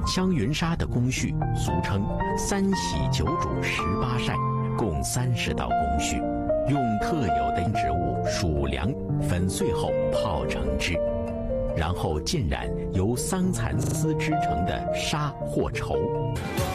香云纱的工序，俗称3洗9煮18晒，共30道工序，用特有的植物薯粮粉碎后泡成汁，然后浸染由桑蚕丝织成的纱或绸。